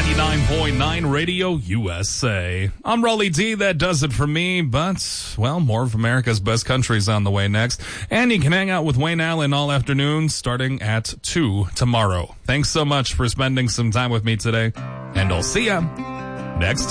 99.9 Radio USA. I'm Raleigh D. That does it for me, but, well, more of America's best countries on the way next. And you can hang out with Wayne Allen all afternoon starting at 2 tomorrow. Thanks so much for spending some time with me today, and I'll see ya next